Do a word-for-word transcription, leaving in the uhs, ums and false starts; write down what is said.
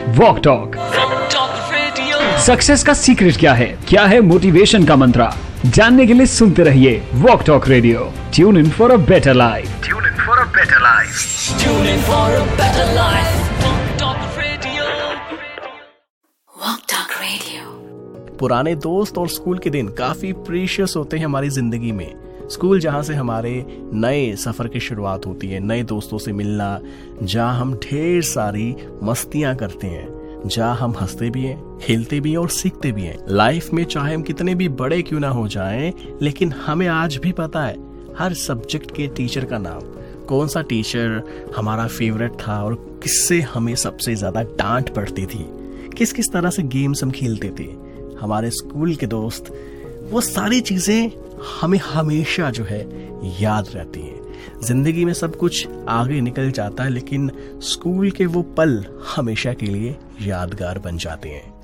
Walk talk. Success का secret क्या है, क्या है मोटिवेशन का मंत्र, जानने के लिए सुनते रहिए walk talk radio. Tune in for a better life. Tune in for a better life. Tune in for a better life. Walk talk radio. Walk talk radio. पुराने दोस्त और स्कूल के दिन काफी प्रीशियस होते हैं हमारी जिंदगी में। स्कूल जहाँ से हमारे नए सफर की शुरुआत होती है, नए दोस्तों से मिलना, जहाँ हम ढेर सारी मस्तियां करते हैं, जहाँ हम हंसते भी हैं, खेलते भी हैं और सीखते भी हैं। लाइफ में चाहे हम कितने भी बड़े क्यों ना हो जाएं, लेकिन हमें आज भी पता है हर सब्जेक्ट के टीचर का नाम, कौन सा टीचर हमारा फेवरेट था और किससे हमें सबसे ज्यादा डांट पड़ती थी, किस किस तरह से गेम्स हम खेलते थे, हमारे स्कूल के दोस्त। वो सारी चीजें हमें हमेशा जो है याद रहती हैं। जिंदगी में सब कुछ आगे निकल जाता है, लेकिन स्कूल के वो पल हमेशा के लिए यादगार बन जाते हैं।